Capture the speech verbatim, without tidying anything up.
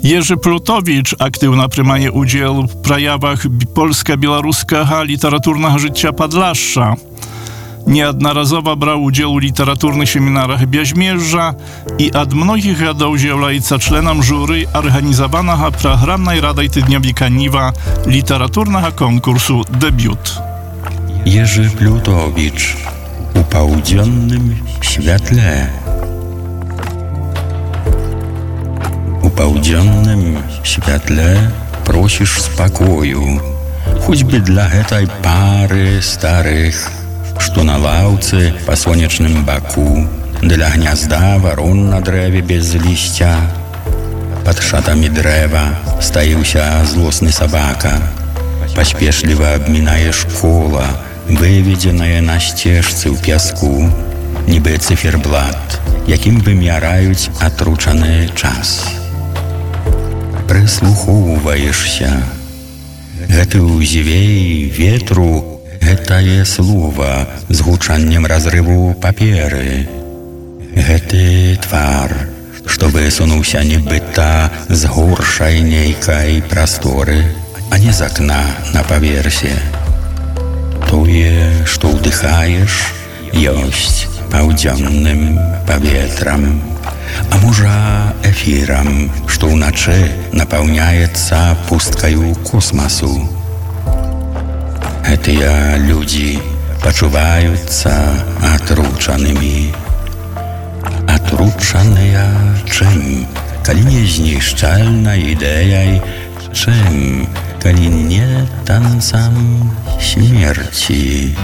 Jerzy Plutowicz aktywna приймає уділ в проявах польсько-білоруського літературного життя Подляшша. Неодноразово брał udział w literaturnych seminarach Biaźmierza i od mnogich lat z'являється членом журы организованного программной радой тыдневика Нива литературного конкурсу «Дебют». Jerzy Plutowicz u południonym świetle. U południonym świetle prosisz spokoju, choćby dla tej pary starych, что на лаўцы па сонечным баку, для гнязда варон на дрэве без лісця. Пад шатамі дрэва стаіўся злосны сабака, паспешліва абмінае школа, выведзенае на сцежцы ў пяску, нібы цыферблат, якім вымяраюць атручаны час. Прыслухоўваешся. Гэты ўзвей ветру гэтае слова з гучаннем разрыву паперы. Гэты твар, што высунуўся нібыта з горшай нейкай прасторы, а не з акна на паверсе. Тое, што ўдыхаеш, ёсць паўдзённым паветрам, а можа эфірам, што ўначы напаўняецца пусткаю космасу. Гэтыя людзі пачуваюцца атручанымі. Атручаныя чым? Калі не знішчальнай ідэяй, чым? Калі не танцам смерці.